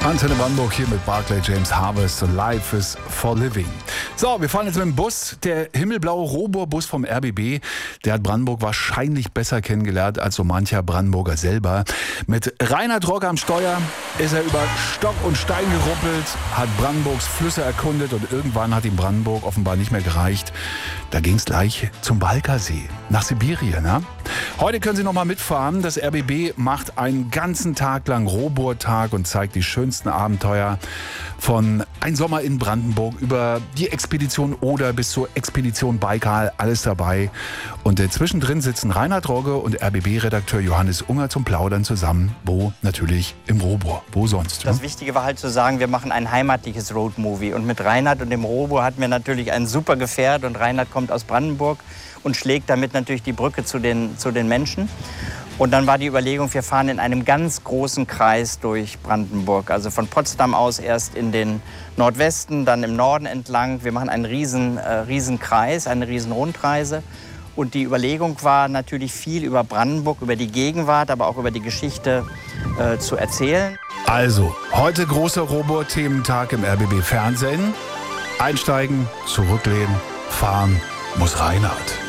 Antenne Brandenburg hier mit Barclay James Harvest und Life is for Living. So, wir fahren jetzt mit dem Bus. Der himmelblaue Robur-Bus vom RBB, der hat Brandenburg wahrscheinlich besser kennengelernt als so mancher Brandenburger selber. Mit Reinhard Rogge am Steuer ist er über Stock und Stein geruppelt, hat Brandenburgs Flüsse erkundet und irgendwann hat ihm Brandenburg offenbar nicht mehr gereicht. Da ging es gleich zum Balkasee, nach Sibirien. Ne? Heute können Sie noch mal mitfahren. Das RBB macht einen ganzen Tag lang Robur-Tag und zeigt die schönsten Abenteuer von Ein Sommer in Brandenburg über die Expedition Oder bis zur Expedition Baikal, alles dabei. Und zwischendrin sitzen Reinhard Rogge und RBB-Redakteur Johannes Unger zum Plaudern zusammen. Wo? Natürlich im Robur. Wo sonst? Das Wichtige war halt zu sagen, wir machen ein heimatliches Roadmovie. Und mit Reinhard und dem Robur hatten wir natürlich ein super Gefährt. Und Reinhard kommt aus Brandenburg und schlägt damit natürlich die Brücke zu den Menschen. Und dann war die Überlegung, wir fahren in einem ganz großen Kreis durch Brandenburg. Also von Potsdam aus erst in den Nordwesten, dann im Norden entlang. Wir machen einen riesen Kreis, eine riesen Rundreise. Und die Überlegung war natürlich viel über Brandenburg, über die Gegenwart, aber auch über die Geschichte zu erzählen. Also, heute großer Robur-Thementag im RBB Fernsehen. Einsteigen, zurücklehnen, fahren muss Reinhard.